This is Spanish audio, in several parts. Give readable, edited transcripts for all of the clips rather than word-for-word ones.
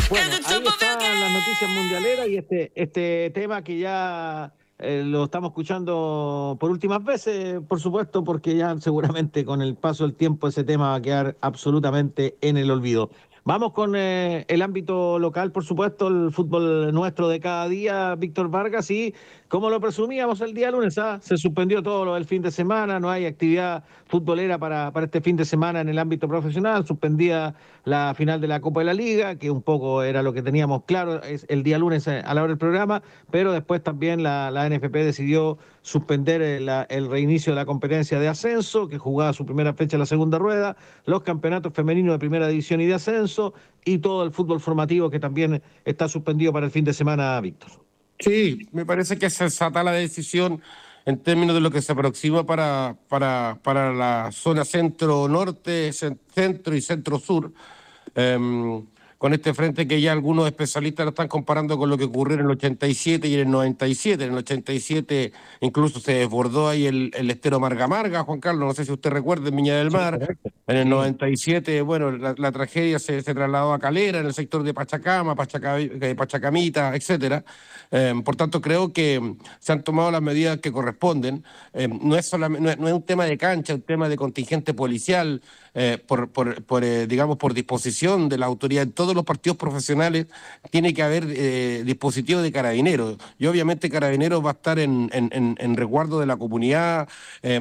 Bueno, ahí están las noticias mundialeras y este tema que ya lo estamos escuchando por últimas veces, por supuesto, porque ya seguramente con el paso del tiempo ese tema va a quedar absolutamente en el olvido. Vamos con el ámbito local, por supuesto, el fútbol nuestro de cada día, Víctor Vargas, y como lo presumíamos el día lunes, se suspendió todo lo del fin de semana, no hay actividad futbolera para este fin de semana en el ámbito profesional, suspendida la final de la Copa de la Liga, que un poco era lo que teníamos claro es el día lunes a la hora del programa, pero después también la NFP decidió suspender el reinicio de la competencia de ascenso, que jugaba su primera fecha en la segunda rueda, los campeonatos femeninos de primera división y de ascenso, y todo el fútbol formativo que también está suspendido para el fin de semana, Víctor. Sí, me parece que es sensata la decisión en términos de lo que se aproxima para la zona centro-norte, centro y centro-sur, eh, con este frente que ya algunos especialistas lo están comparando con lo que ocurrió en el 87 y en el 97. En el 87 incluso se desbordó ahí el estero Marga Marga, Juan Carlos, no sé si usted recuerda, en Viña del Sí, Mar. correcto. En el Sí. 97, bueno, la tragedia se trasladó a Calera, en el sector de Pachacama, Pachacamita, etcétera. Por tanto, creo que se han tomado las medidas que corresponden. No es solamente, no es un tema de cancha, es un tema de contingente policial, digamos, por disposición de la autoridad. En todos los partidos profesionales tiene que haber dispositivo de carabineros. Y obviamente carabineros va a estar en resguardo de la comunidad,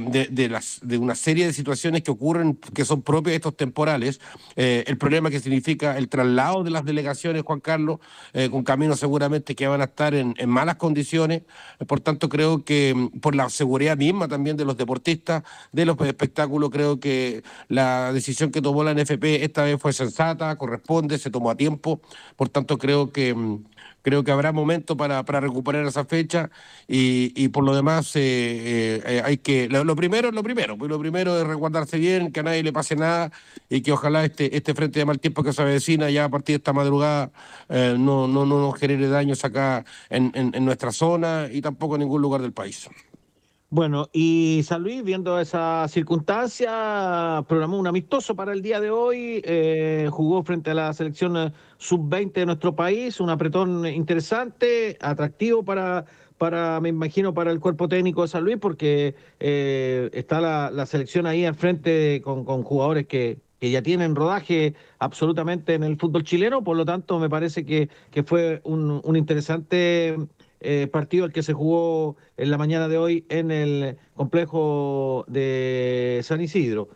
de una serie de situaciones que ocurren, que son propias de estos temporales. El problema que significa el traslado de las delegaciones, Juan Carlos, con caminos seguramente que van a estar en malas condiciones. Por tanto, creo que por la seguridad misma también de los deportistas, de los espectáculos, creo que la decisión que tomó la NFP esta vez fue sensata, corresponde, se tomó a tiempo. Por tanto, creo que habrá momento para recuperar esa fecha y por lo demás hay que... Lo primero es lo primero, pues lo primero es resguardarse bien, que a nadie le pase nada y que ojalá este frente de mal tiempo que se avecina ya a partir de esta madrugada no nos genere daños acá en nuestra zona y tampoco en ningún lugar del país. Bueno, y San Luis, viendo esa circunstancia, programó un amistoso para el día de hoy, jugó frente a la selección sub-20 de nuestro país, un apretón interesante, atractivo me imagino, para el cuerpo técnico de San Luis, porque está la selección ahí al frente con jugadores que ya tienen rodaje absolutamente en el fútbol chileno, por lo tanto me parece que fue un interesante partido el que se jugó en la mañana de hoy en el complejo de San Isidro.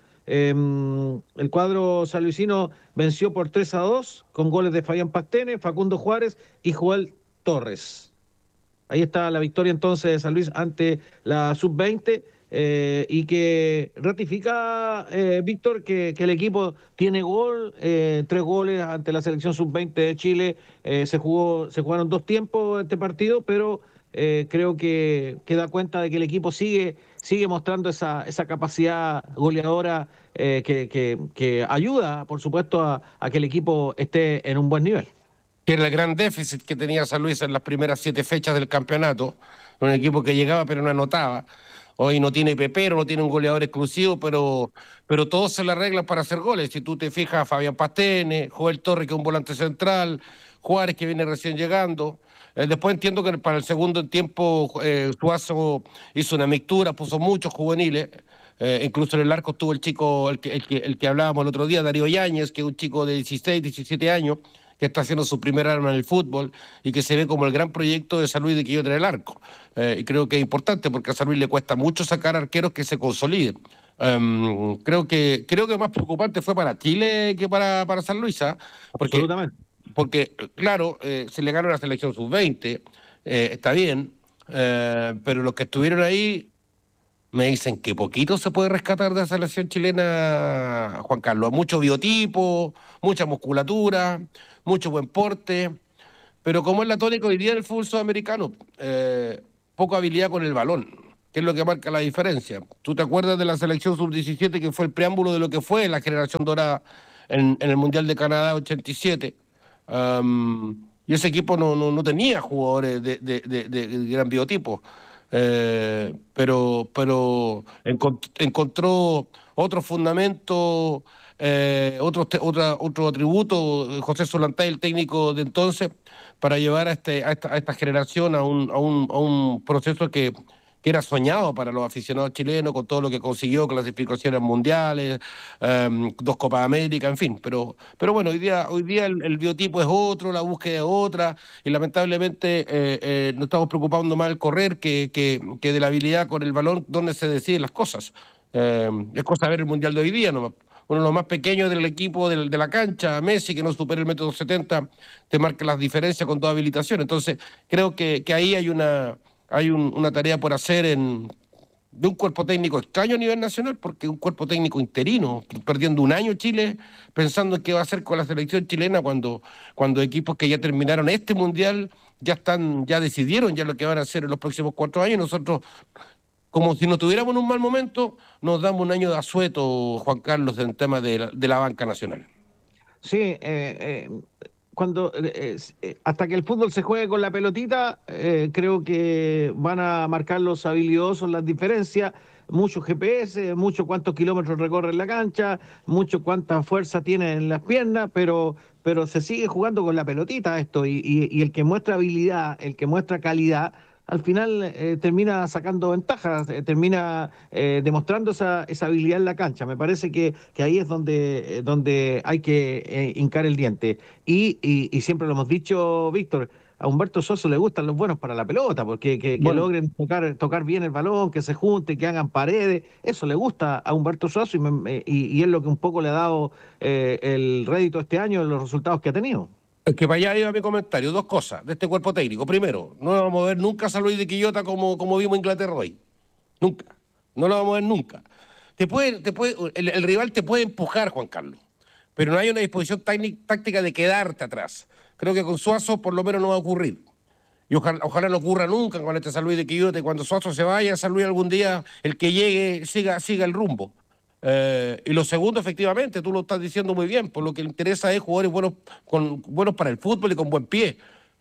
El cuadro sanluisino venció por 3-2 con goles de Fabián Pastene, Facundo Juárez y Joel Torres. Ahí está la victoria entonces de San Luis ante la sub-20 y que ratifica, Víctor, que el equipo tiene gol, 3 goles ante la selección sub-20 de Chile. Se jugaron 2 tiempos este partido, pero creo que da cuenta de que el equipo sigue mostrando esa capacidad goleadora que ayuda, por supuesto, a que el equipo esté en un buen nivel. Que era el gran déficit que tenía San Luis en las primeras 7 fechas del campeonato, un equipo que llegaba pero no anotaba. Hoy no tiene pepero, no tiene un goleador exclusivo, pero todos se le arreglan para hacer goles. Si tú te fijas, Fabián Pastene, Joel Torres, que es un volante central, Juárez, que viene recién llegando. Después entiendo que para el segundo tiempo Suazo hizo una mixtura, puso muchos juveniles. Incluso en el arco estuvo el chico, el que hablábamos el otro día, Darío Yáñez, que es un chico de 16, 17 años, que está haciendo su primer arma en el fútbol y que se ve como el gran proyecto de San Luis de Quillota en el arco. Y creo que es importante porque a San Luis le cuesta mucho sacar arqueros que se consoliden. Creo que más preocupante fue para Chile que para San Luis, ¿ah? Porque, Absolutamente. porque claro, se le ganó la selección sub-20, está bien, pero los que estuvieron ahí me dicen que poquito se puede rescatar de la selección chilena, Juan Carlos. Mucho biotipo, mucha musculatura, mucho buen porte, pero como es la tónica hoy día del fútbol sudamericano, poca habilidad con el balón, que es lo que marca la diferencia. ¿Tú te acuerdas de la selección sub-17 que fue el preámbulo de lo que fue la generación dorada en el Mundial de Canadá 87? Y ese equipo no tenía jugadores de gran biotipo. Pero encontró otro fundamento otro atributo, José Solantay, el técnico de entonces, para llevar a esta generación a un proceso que era soñado para los aficionados chilenos, con todo lo que consiguió, clasificaciones mundiales, 2 Copas América, en fin. Pero bueno, hoy día el biotipo es otro, la búsqueda es otra, y lamentablemente nos estamos preocupando más del correr que de la habilidad con el balón, donde se deciden las cosas. Es cosa ver el Mundial de hoy día nomás. Uno de los más pequeños del equipo de la cancha, Messi, que no supera el 1,70 m, te marca las diferencias con 2 habilitaciones. Entonces, creo que ahí hay una tarea por hacer de un cuerpo técnico extraño a nivel nacional, porque un cuerpo técnico interino, perdiendo un año Chile, pensando en qué va a hacer con la selección chilena cuando equipos que ya terminaron este Mundial ya decidieron ya lo que van a hacer en los próximos 4 años. Nosotros, como si no tuviéramos un mal momento, nos damos un año de asueto, Juan Carlos, en tema de la banca nacional. Sí, hasta que el fútbol se juegue con la pelotita, creo que van a marcar los habilidosos las diferencias, mucho GPS, mucho cuántos kilómetros recorre la cancha, mucho cuánta fuerza tiene en las piernas, pero se sigue jugando con la pelotita esto, y el que muestra habilidad, el que muestra calidad, al final termina sacando ventajas, termina demostrando esa habilidad en la cancha. Me parece que ahí es donde hay que hincar el diente. Y siempre lo hemos dicho, Víctor, a Humberto Soso le gustan los buenos para la pelota, porque que logren tocar bien el balón, que se junten, que hagan paredes. Eso le gusta a Humberto Soso, y es lo que un poco le ha dado el rédito este año en los resultados que ha tenido. Es que para allá iba mi comentario. 2 cosas de este cuerpo técnico. Primero, no lo vamos a ver nunca a San Luis de Quillota como vimos Inglaterra hoy. Nunca. No lo vamos a ver nunca. El rival te puede empujar, Juan Carlos, pero no hay una disposición táctica de quedarte atrás. Creo que con Suazo por lo menos no va a ocurrir. Y ojalá no ocurra nunca con este San Luis de Quillota, y cuando Suazo se vaya, San Luis algún día, el que llegue siga el rumbo. Y lo segundo, efectivamente, tú lo estás diciendo muy bien, por lo que le interesa es jugadores buenos para el fútbol y con buen pie.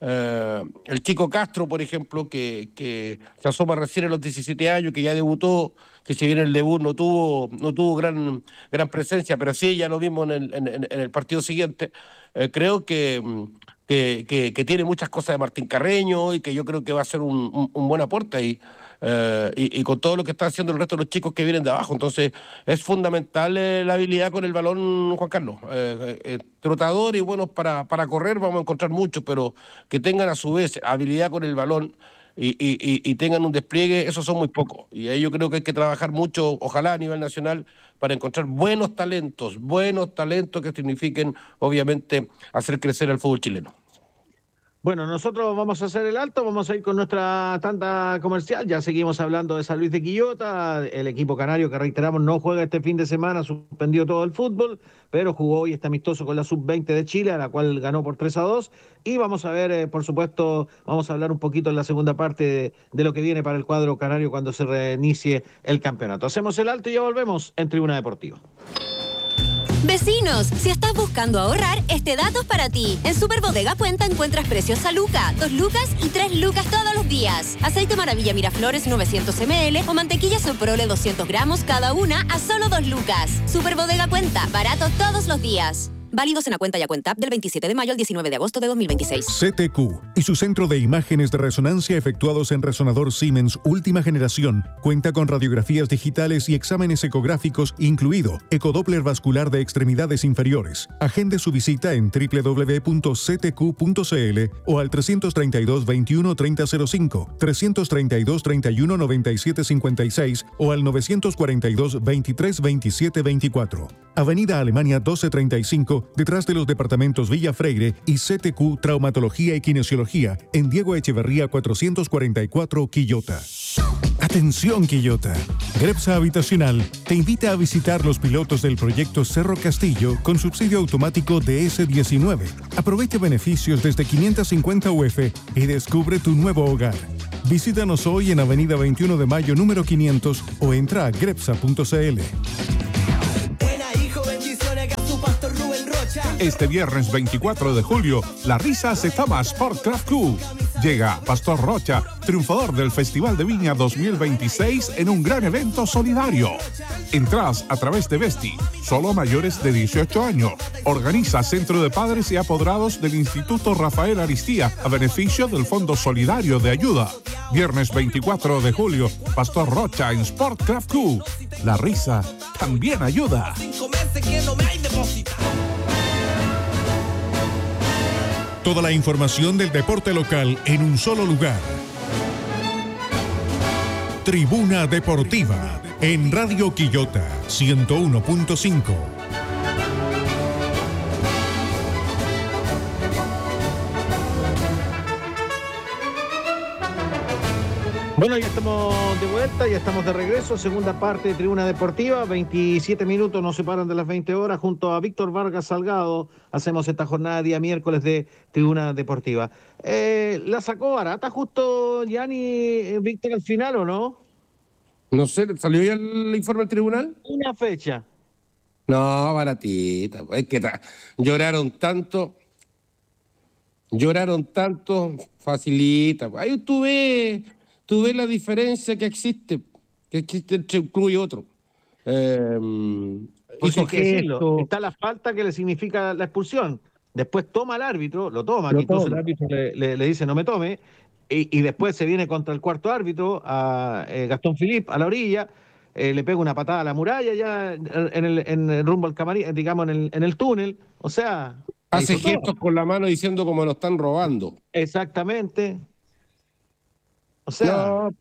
El chico Castro, por ejemplo, que se asoma recién a los 17 años, que ya debutó, que si bien el debut no tuvo gran presencia, pero sí, ya lo vimos en el partido siguiente. Creo que tiene muchas cosas de Martín Carreño, y que yo creo que va a ser un buen aporte ahí. Y con todo lo que están haciendo el resto de los chicos que vienen de abajo. Entonces es fundamental la habilidad con el balón, Juan Carlos. Trotador y buenos para correr vamos a encontrar muchos, pero que tengan a su vez habilidad con el balón y tengan un despliegue, esos son muy pocos. Y ahí yo creo que hay que trabajar mucho, ojalá a nivel nacional, para encontrar buenos talentos que signifiquen, obviamente, hacer crecer al fútbol chileno. Bueno, nosotros vamos a hacer el alto, vamos a ir con nuestra tanda comercial. Ya seguimos hablando de San Luis de Quillota, el equipo canario que, reiteramos, no juega este fin de semana, suspendió todo el fútbol, pero jugó hoy este amistoso con la Sub-20 de Chile, a la cual ganó por 3-2. Y vamos a ver, por supuesto, vamos a hablar un poquito en la segunda parte de lo que viene para el cuadro canario cuando se reinicie el campeonato. Hacemos el alto y ya volvemos en Tribuna Deportiva. Vecinos, si estás buscando ahorrar, este dato es para ti. En Superbodega Puenta encuentras precios a Luca, 2 lucas y 3 lucas todos los días. Aceite Maravilla Miraflores 900 ml o mantequilla Soprole 200 gramos cada una a solo 2 lucas. Superbodega Puenta, barato todos los días. Válidos en la cuenta y a cuenta del 27 de mayo al 19 de agosto de 2026. CTQ y su centro de imágenes de resonancia efectuados en resonador Siemens última generación cuenta con radiografías digitales y exámenes ecográficos, incluido ecodoppler vascular de extremidades inferiores. Agende su visita en www.ctq.cl o al 332 21 3005, 332 31 97 56 o al 942 23 27 24. Avenida Alemania 1235, detrás de los departamentos Villa Freire, y CTQ Traumatología y Kinesiología en Diego Echeverría 444, Quillota. Atención, Quillota. Grepsa Habitacional te invita a visitar los pilotos del proyecto Cerro Castillo con subsidio automático de S19. Aprovecha beneficios desde 550 UF y descubre tu nuevo hogar. Visítanos hoy en Avenida 21 de Mayo número 500 o entra a grepsa.cl. Este viernes 24 de julio, la risa se toma Sport Craft Club. Llega Pastor Rocha, triunfador del Festival de Viña 2026 en un gran evento solidario. Entrás a través de Vesti, solo mayores de 18 años. Organiza Centro de Padres y Apoderados del Instituto Rafael Aristía a beneficio del Fondo Solidario de Ayuda. Viernes 24 de julio, Pastor Rocha en Sport Craft Club. La risa también ayuda. Toda la información del deporte local en un solo lugar. Tribuna Deportiva en Radio Quillota 101.5. Bueno, ya estamos de vuelta, ya estamos de regreso. Segunda parte de Tribuna Deportiva. 27 minutos nos separan de las 20 horas. Junto a Víctor Vargas Salgado hacemos esta jornada día miércoles de Tribuna Deportiva. ¿La sacó barata justo Gianni, Víctor, al final o no? No sé, ¿salió ya el informe del tribunal? Una fecha. No, baratita. Es que lloraron tanto, facilita. Ahí tú ves la diferencia que existe entre un club y otro. Hizo gesto. Está la falta que le significa la expulsión. Después toma al árbitro, lo toma, que entonces el árbitro le dice no me tome, y después se viene contra el cuarto árbitro, a Gastón Philippe, a la orilla, le pega una patada a la muralla ya en el rumbo al camarín, digamos en el túnel, o sea... Hace gestos con la mano diciendo como lo están robando. Exactamente. O sea,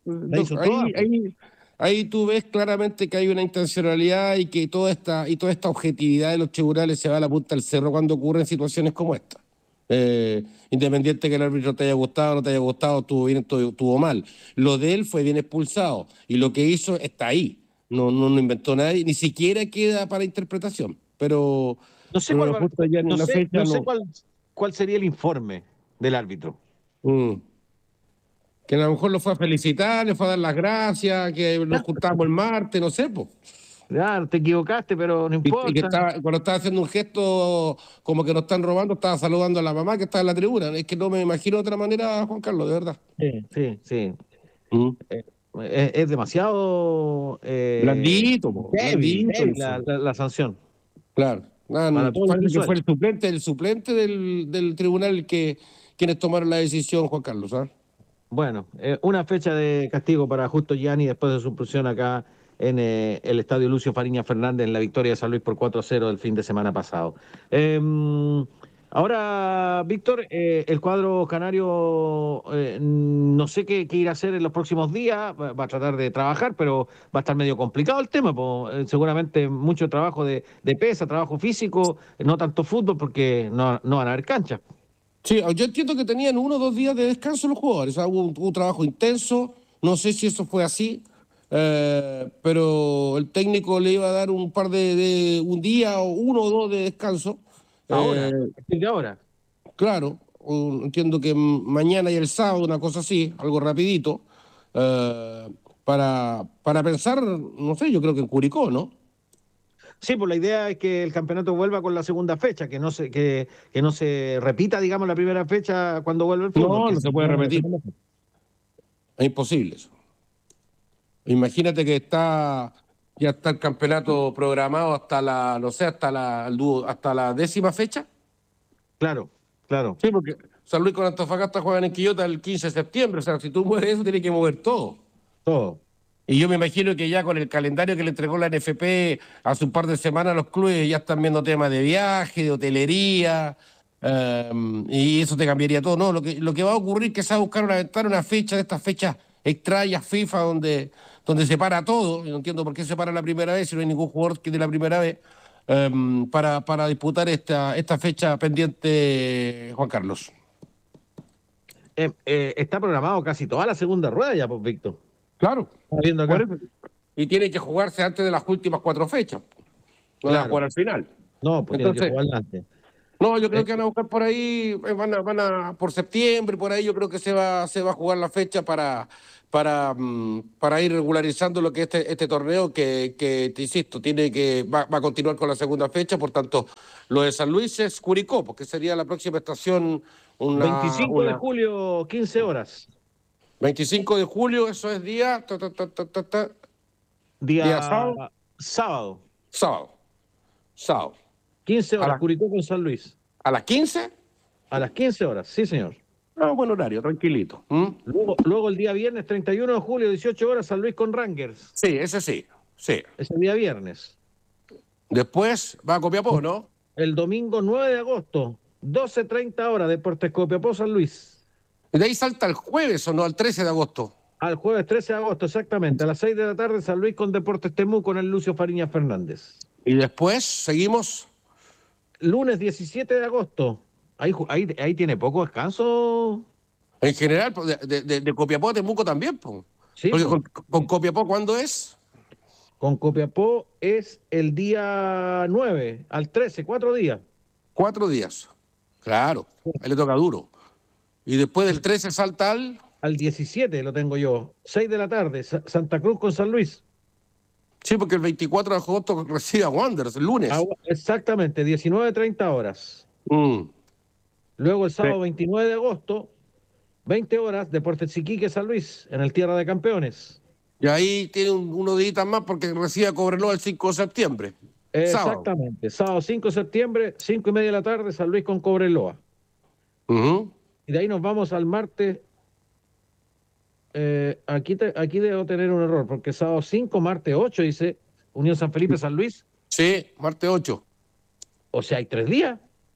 ahí tú ves claramente que hay una intencionalidad y que toda esta objetividad de los tribunales se va a la punta del cerro cuando ocurren situaciones como esta. Independiente que el árbitro te haya gustado o no te haya gustado, estuvo bien, estuvo mal. Lo de él fue bien expulsado y lo que hizo está ahí. No inventó nadie, ni siquiera queda para interpretación. Pero no sé cuál sería el informe del árbitro. Que a lo mejor lo fue a felicitar, le fue a dar las gracias, que nos juntamos el martes, no sé, pues. Claro, te equivocaste, pero no importa. Y que cuando estaba haciendo un gesto como que nos están robando, estaba saludando a la mamá que estaba en la tribuna. Es que no me imagino de otra manera, Juan Carlos, de verdad. Sí. Es demasiado... blandito, la sanción. Claro. Que fue el suplente del tribunal quienes tomaron la decisión, Juan Carlos, ¿sabes? Bueno, una fecha de castigo para Justo Gianni después de su expulsión acá en el estadio Lucio Fariña Fernández en la victoria de San Luis por 4-0 del fin de semana pasado. Ahora, Víctor, el cuadro canario no sé qué irá a hacer en los próximos días, va a tratar de trabajar, pero va a estar medio complicado el tema, seguramente mucho trabajo de pesa, trabajo físico, no tanto fútbol porque no van a haber canchas. Sí, yo entiendo que tenían 1 o 2 días de descanso los jugadores, o sea, hubo un trabajo intenso, no sé si eso fue así, pero el técnico le iba a dar un día o 1 o 2 de descanso. Ahora, a partir de ahora. Claro, entiendo que mañana y el sábado, una cosa así, algo rapidito, para pensar, no sé, yo creo que en Curicó, ¿no? Sí, pues la idea es que el campeonato vuelva con la segunda fecha, que no se repita, digamos, la primera fecha cuando vuelve el fútbol. No se puede repetir. Es imposible eso. Imagínate que ya está el campeonato programado hasta la 10ª fecha. Claro. Sí, porque San Luis con Antofagasta juegan en Quillota el 15 de septiembre. O sea, si tú mueves eso, tienes que mover todo. Todo. Y yo me imagino que ya con el calendario que le entregó la NFP hace un par de semanas a los clubes ya están viendo temas de viaje, de hotelería, y eso te cambiaría todo. No, lo que va a ocurrir es que se va a buscar una fecha de estas fechas extrañas FIFA donde se para todo. Yo no entiendo por qué se para la primera vez si no hay ningún jugador que de la primera vez para disputar esta fecha pendiente, Juan Carlos. Está programado casi toda la segunda rueda ya, pues, Víctor. Claro. Viendo acá. Y tiene que jugarse antes de las últimas 4 fechas. No va a jugar al final. No, pues tiene que jugar antes. No, yo creo que van a buscar por ahí, por septiembre, por ahí yo creo que se va a jugar la fecha para ir regularizando lo que es este torneo que, te insisto, va a continuar con la segunda fecha. Por tanto, lo de San Luis es Curicó, porque sería la próxima estación 25 de julio, 15 horas. 25 de julio, eso es día... Día sábado. sábado. Sábado. 15 horas, Curicó con San Luis. ¿A las 15? A las 15 horas, sí, señor. Buen horario, tranquilito. Luego el día viernes, 31 de julio, 18 horas, San Luis con Rangers. Sí, ese sí. Ese día viernes. Después va a Copiapó, ¿no? El domingo 9 de agosto, 12:30 horas, Deportes Copiapó, San Luis. Y de ahí salta el jueves, ¿o no? Al 13 de agosto. Al jueves 13 de agosto, exactamente. A las 6 de la tarde, San Luis con Deportes Temuco con el Lucio Fariñas Fernández. Y después seguimos. Lunes 17 de agosto. Ahí tiene poco descanso. En general, de Copiapó a Temuco también, pues. Sí, porque con Copiapó, ¿cuándo es? Con Copiapó es el día 9 al 13, 4 días. 4 días. Claro, ahí le toca duro. Y después del 13 salta al 17 lo tengo yo. 6 de la tarde, Santa Cruz con San Luis. Sí, porque el 24 de agosto recibe a Wanderers, el lunes. Exactamente, 19:30 horas. Luego el sábado 29 de agosto, 20 horas, Deportes Iquique San Luis, en el Tierra de Campeones. Y ahí tiene unos días más porque recibe a Cobreloa el 5 de septiembre. Exactamente, sábado 5 de septiembre, 5:30 de la tarde, San Luis con Cobreloa. Y de ahí nos vamos al martes. Aquí debo tener un error, porque sábado 5, martes 8, dice Unión San Felipe, San Luis. Sí, martes 8. O sea, hay 3 días.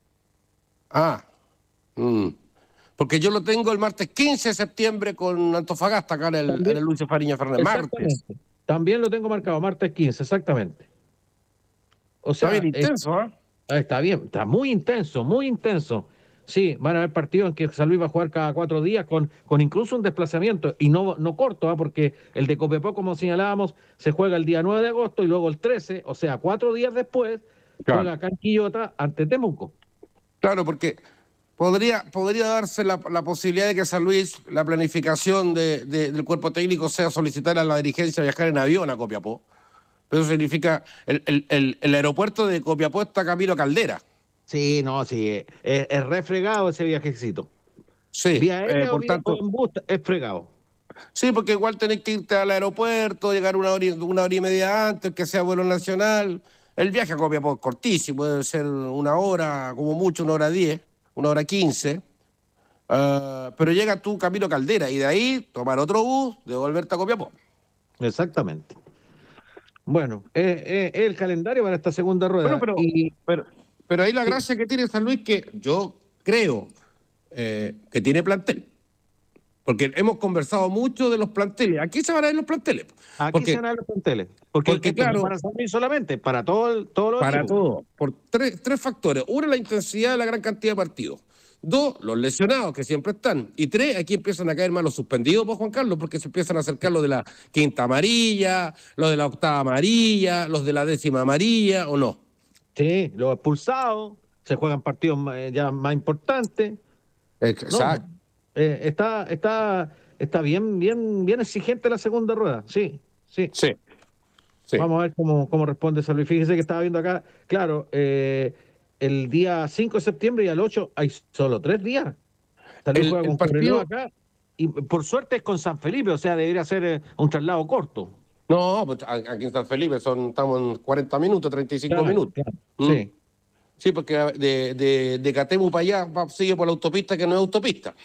Porque yo lo tengo el martes 15 de septiembre con Antofagasta, acá en el Lucio Fariñas Fernández. Martes. También lo tengo marcado, martes 15, exactamente. O sea, está bien intenso, ¿eh? Está bien, está muy intenso, muy intenso. Sí, van a haber partidos en que San Luis va a jugar cada 4 días con incluso un desplazamiento, y no corto, porque el de Copiapó, como señalábamos, se juega el día 9 de agosto y luego el 13, o sea, 4 días después, juega acá en Quillota ante Temuco. Claro, porque podría darse la posibilidad de que San Luis, la planificación del cuerpo técnico sea solicitar a la dirigencia viajar en avión a Copiapó. Pero eso significa, el aeropuerto de Copiapó está camino a Caldera. Sí, es refregado ese viajecito. Sí, vía aérea por tanto, en bus es fregado. Sí, porque igual tenés que irte al aeropuerto, llegar una hora y media antes, que sea vuelo nacional. El viaje a Copiapó es cortísimo, debe ser 1 hora, como mucho 1:10, 1:15. Pero llega tú camino a Caldera y de ahí tomar otro bus, devolverte a Copiapó. Exactamente. Bueno, el calendario para esta segunda rueda. Bueno, pero ahí la gracia que tiene San Luis, que yo creo que tiene plantel. Porque hemos conversado mucho de los planteles. ¿Aquí se van a ver los planteles? Aquí se van a ver los planteles. Porque claro, para San Luis solamente, para todo los para equipos. todo. Por tres factores. 1, la intensidad de la gran cantidad de partidos. 2, los lesionados, que siempre están. Y 3, aquí empiezan a caer más los suspendidos, pues, Juan Carlos, porque se empiezan a acercar los de la 5ª amarilla, los de la 8ª amarilla, los de la 10ª amarilla, ¿o no? Sí, los expulsados, se juegan partidos ya más importantes. Exacto. No, está bien exigente la segunda rueda, sí. Vamos a ver cómo responde San Luis. Fíjese que estaba viendo acá, claro, el día 5 de septiembre y al 8 hay solo 3 días. San Luis juega con partido acá, y por suerte es con San Felipe, o sea, debería ser un traslado corto. No, pues aquí en San Felipe estamos en 40 minutos, 35 minutos. Claro. Sí, porque de Catemu para allá sigue por la autopista que no es autopista.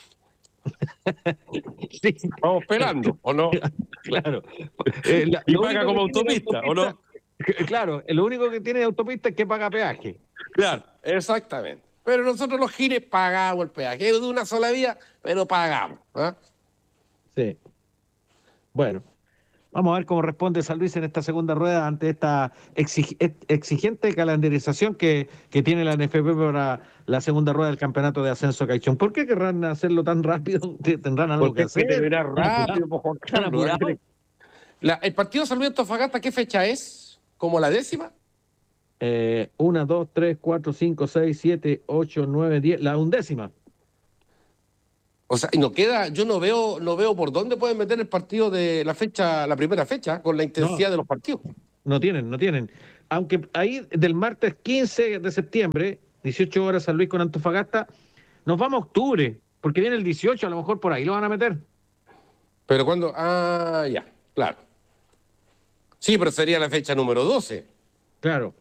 Sí. Vamos esperando, ¿o no? Claro. Y paga como autopista, ¿o no? Claro, lo único que tiene de autopista es que paga peaje. Claro, exactamente. Pero nosotros los gires pagamos el peaje. Es de una sola vía, pero pagamos. Sí. Bueno. Vamos a ver cómo responde San Luis en esta segunda rueda ante esta exigente calendarización que tiene la NFP para la segunda rueda del campeonato de ascenso Caichón. ¿Por qué querrán hacerlo tan rápido? ¿Tendrán algo que hacer? Porque rápido, Juan Carlos. El partido San Luis Antofagasta, ¿qué fecha es? ¿Como la 10ª? 1, 2, 3, 4, 5, 6, 7, 8, 9, 10, la 11ª. O sea, y no queda, yo no veo por dónde pueden meter el partido de la primera fecha, con la intensidad de los partidos. No tienen. Aunque ahí del martes 15 de septiembre, 18 horas San Luis con Antofagasta, nos vamos a octubre, porque viene el 18, a lo mejor por ahí lo van a meter. Pero cuando, ya, claro. Sí, pero sería la fecha número 12. Claro.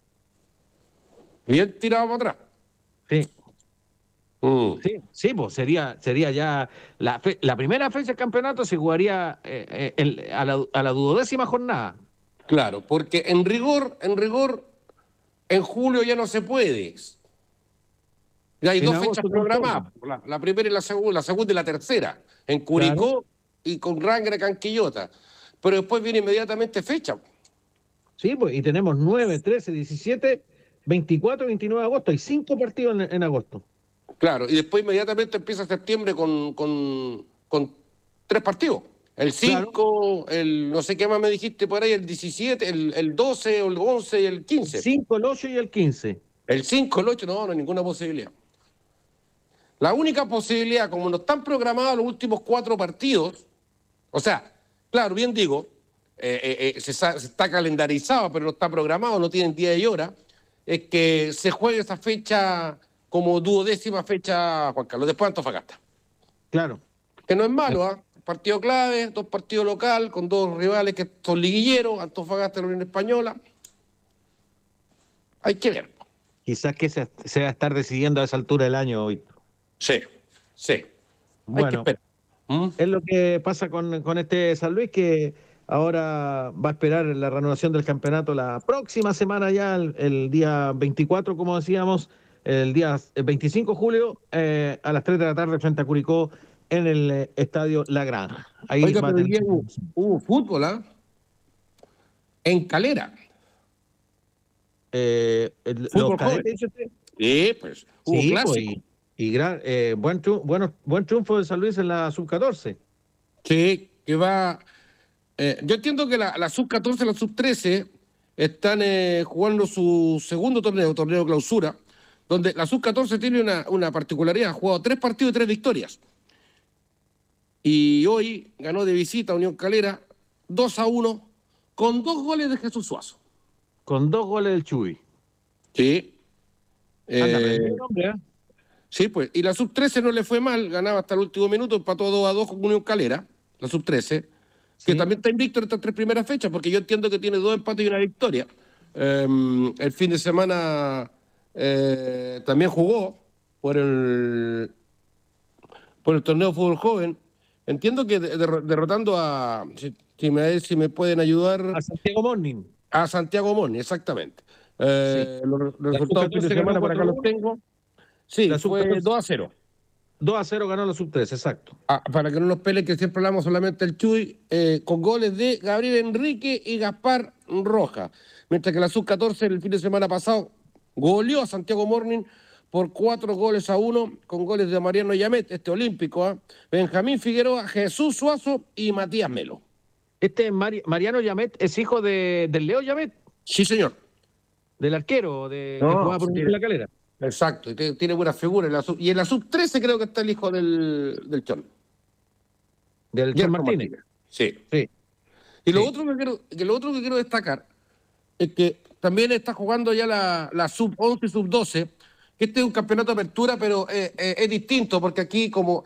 Bien tirado para atrás. Sí. Sí, pues sería ya la primera fecha del campeonato se jugaría a la 12ª jornada. Claro, porque en rigor, en julio ya no se puede. Ya hay dos fechas programadas, la primera y la segunda y la tercera, en Curicó y con Rangra Canquillota. Pero después viene inmediatamente fecha. Sí, pues, y tenemos 9, 13, 17, 24 y 29 de agosto. Hay 5 partidos en agosto. Claro, y después inmediatamente empieza septiembre con 3 partidos. El 5, claro. El no sé qué más me dijiste por ahí, el 17, el 12, el 11 y el 15. El 5, el 8 y el 15. El 5, el 8, no hay ninguna posibilidad. La única posibilidad, como no están programados los últimos 4 partidos, o sea, claro, bien digo, se está calendarizado, pero no está programado, no tienen día y hora, es que se juegue esa fecha como 12ª fecha, Juan Carlos, después Antofagasta. Claro. Que no es malo, ¿ah? Partido clave, 2 partidos local, con 2 rivales que son liguilleros, Antofagasta y la Unión Española. Hay que ver. Quizás que se va a estar decidiendo a esa altura del año hoy. Sí. Bueno, hay que esperar. Es lo que pasa con este San Luis, que ahora va a esperar la reanudación del campeonato la próxima semana ya, el día 24, como decíamos, el día 25 de julio, a las 3 de la tarde frente a Curicó en el estadio La Granja. Ahí Oiga, pero hubo fútbol, ¿ah? En Calera. Fútbol joven. Sí, pues, hubo clásico. Buen triunfo de San Luis en la sub-14. Sí, que va... yo entiendo que la sub-14 y la sub-13 están jugando su segundo torneo clausura, donde la sub-14 tiene una particularidad, ha jugado 3 partidos y 3 victorias. Y hoy ganó de visita a Unión Calera 2-1 con 2 goles de Jesús Suazo. Con 2 goles del Chuy. Sí. Sí, pues. Y la sub-13 no le fue mal, ganaba hasta el último minuto, empató 2-2 con Unión Calera, la sub-13, que también está invicto en estas 3 primeras fechas, porque yo entiendo que tiene 2 empates y una victoria. El fin de semana también jugó por el torneo de fútbol joven. Entiendo que derrotando a, si me pueden ayudar... A Santiago Morning. A Santiago Morning, exactamente. Los resultados del fin de semana, por acá los tengo. Sí, fue 2-0. 2-0 ganó la sub-13, exacto. Para que no nos peleen, que siempre hablamos solamente el Chuy, con goles de Gabriel Enrique y Gaspar Roja. Mientras que la sub-14 el fin de semana pasado goleó a Santiago Morning por 4-1 con goles de Mariano Yamet, este olímpico, Benjamín Figueroa, Jesús Suazo y Matías Melo. Mariano Yamet es hijo del Leo Yamet. Sí, señor. Del arquero que jugaba por La Calera. Exacto, y tiene buenas figuras. Y en la sub-13 creo que está el hijo del Chon. Del Chon Martínez. Sí. Y lo otro que quiero destacar es que también está jugando ya la sub-11 y sub-12, que este es un campeonato de apertura, pero es distinto, porque aquí como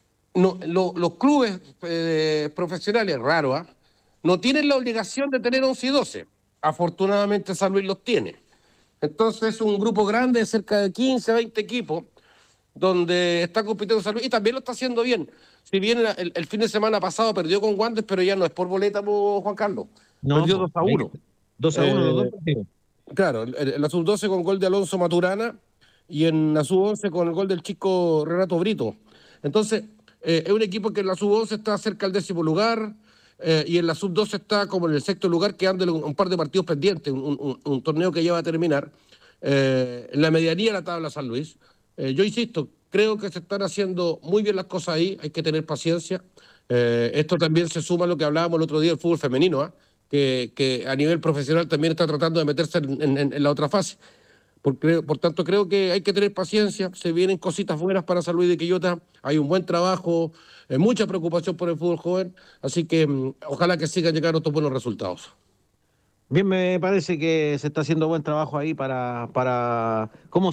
los clubes profesionales, raro, no tienen la obligación de tener 11 y 12. Afortunadamente San Luis los tiene. Entonces es un grupo grande de cerca de 15, 20 equipos donde está compitiendo San Luis y también lo está haciendo bien. Si bien el fin de semana pasado perdió con Guantes, pero ya no es por boleta, Juan Carlos. No, perdió 2-1. 2-1 los 2 partidos. Claro, en la sub-12 con gol de Alonso Maturana y en la sub-11 con el gol del chico Renato Brito. Entonces, es un equipo que en la sub-11 está cerca del 10º lugar, y en la sub-12 está como en el 6º lugar, quedándole un par de partidos pendientes, un torneo que lleva a terminar. En la medianía de la tabla San Luis. Yo insisto, creo que se están haciendo muy bien las cosas ahí, hay que tener paciencia. Esto también se suma a lo que hablábamos el otro día del fútbol femenino, que a nivel profesional también está tratando de meterse en la otra fase. Por tanto, creo que hay que tener paciencia, se vienen cositas buenas para San Luis de Quillota, hay un buen trabajo, mucha preocupación por el fútbol joven, así que ojalá que sigan llegando estos buenos resultados. Bien, me parece que se está haciendo buen trabajo ahí para ¿cómo